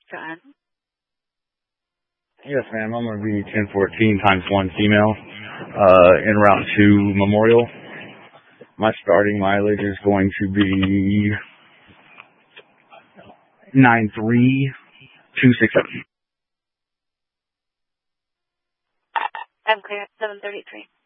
John? Yes, ma'am. I'm going to be 1014 times 1 female, en route to Memorial. My starting mileage is going to be 93267. I'm clear at 733.